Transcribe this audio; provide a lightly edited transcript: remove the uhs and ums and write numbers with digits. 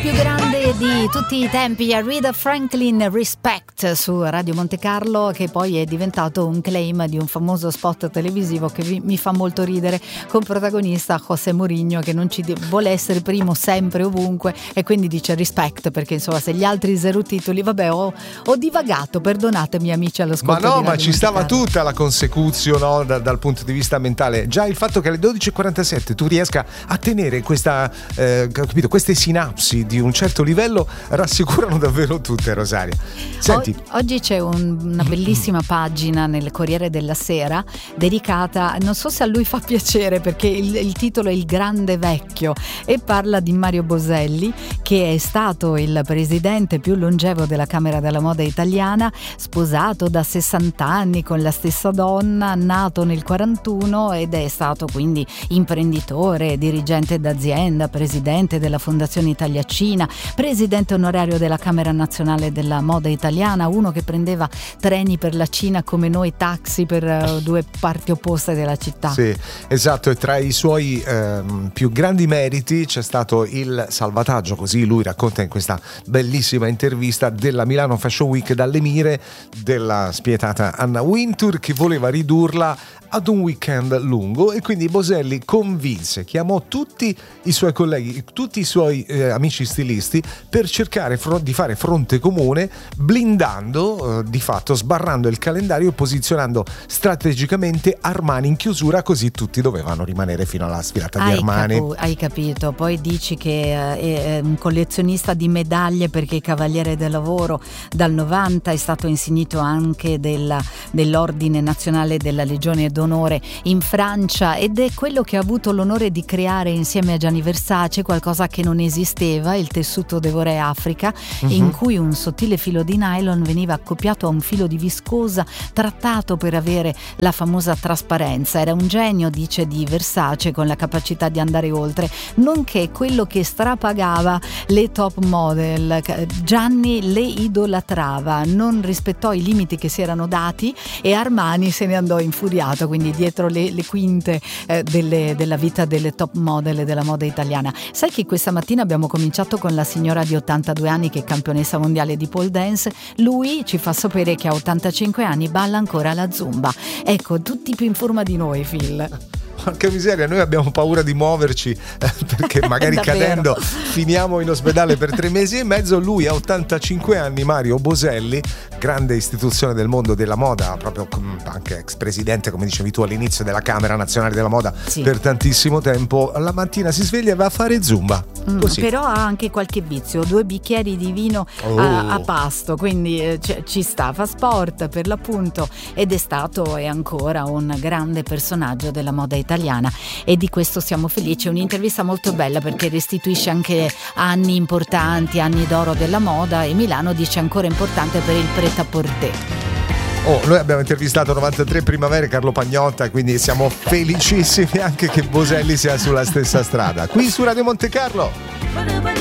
più grande di tutti i tempi, Aretha Franklin, Respect, su Radio Monte Carlo, che poi è diventato un claim di un famoso spot televisivo che mi fa molto ridere, con protagonista José Mourinho, che non ci vuole essere primo sempre ovunque, e quindi dice respect, perché insomma se gli altri 0 titoli, vabbè, ho divagato, perdonatemi amici all'ascolto. Ma no, ma ci stava tutta la consecuzione, no? Dal punto di vista mentale. Già il fatto che alle 12.47 tu riesca a tenere questa capito, queste sinapsi di un certo livello rassicurano davvero tutte, Rosaria. Senti, oggi c'è una bellissima pagina nel Corriere della Sera dedicata, non so se a lui fa piacere, perché il titolo è Il Grande Vecchio, e parla di Mario Boselli, che è stato il presidente più longevo della Camera della Moda Italiana, sposato da 60 anni con la stessa donna, nato nel 41, ed è stato quindi imprenditore, dirigente d'azienda, presidente della Fondazione Italia-Cina, presidente onorario della Camera Nazionale della Moda Italiana, uno che prendeva treni per la Cina come noi taxi per due parti opposte della città. Sì, esatto, e tra i suoi più grandi meriti c'è stato il salvataggio, così lui racconta in questa bellissima intervista, della Milano Fashion Week dalle mire della spietata Anna Wintour, che voleva ridurla ad un weekend lungo, e quindi Boselli chiamò tutti i suoi colleghi, tutti i suoi amici stilisti, per cercare di fare fronte comune, blindando, di fatto sbarrando il calendario e posizionando strategicamente Armani in chiusura, così tutti dovevano rimanere fino alla sfilata di Armani. Hai capito, poi dici che è un collezionista di medaglie, perché Cavaliere del Lavoro dal 90, è stato insignito anche dell'Ordine Nazionale della Legione d'Onore in Francia, ed è quello che ha avuto l'onore di creare insieme a Gianni Versace qualcosa che non esisteva, il tessuto Devoré Africa, in cui un sottile filo di nylon veniva accoppiato a un filo di viscosa trattato per avere la famosa trasparenza. Era un genio, dice, di Versace, con la capacità di andare oltre, nonché quello che strapagava le top model. Gianni le idolatrava, non rispettò i limiti che si erano dati, e Armani se ne andò infuriato, quindi dietro le quinte della vita delle top model e della moda italiana. Sai che questa mattina abbiamo cominciato con la signora di 82 anni che è campionessa mondiale di pole dance. Lui ci fa sapere che a 85 anni balla ancora la zumba. Ecco, tutti più in forma di noi, Phil. Porca miseria, noi abbiamo paura di muoverci perché magari cadendo finiamo in ospedale per 3 mesi e mezzo. Lui a 85 anni, Mario Boselli, grande istituzione del mondo della moda, proprio anche ex presidente, come dicevi tu all'inizio, della Camera Nazionale della Moda, sì, per tantissimo tempo. La mattina si sveglia e va a fare zumba. Così. Però ha anche qualche vizio, 2 bicchieri di vino a pasto, quindi ci sta, fa sport per l'appunto, ed è stato e ancora un grande personaggio della moda italiana, e di questo siamo felici. È un'intervista molto bella perché restituisce anche anni importanti, anni d'oro della moda, e Milano dice ancora importante per il prêt-à-porter. Noi abbiamo intervistato 93 Primavere Carlo Pagnotta, quindi siamo felicissimi anche che Boselli sia sulla stessa strada. Qui su Radio Monte Carlo.